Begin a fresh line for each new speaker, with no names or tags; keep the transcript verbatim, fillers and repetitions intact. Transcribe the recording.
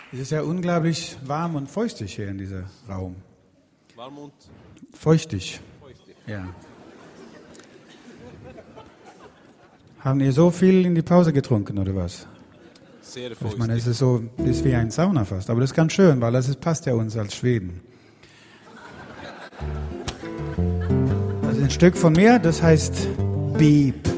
Es ist ja unglaublich warm und feuchtig hier in diesem Raum.
Warm und
Feuchtig.
feuchtig.
Ja. Haben ihr so viel in die Pause getrunken oder was?
Sehr
Ich
feuchtig.
meine, es ist so, ist wie ein Sauna fast. Aber das ist ganz schön, weil das ist, passt ja uns als Schweden. Das ist ein Stück von mir, das heißt Beep.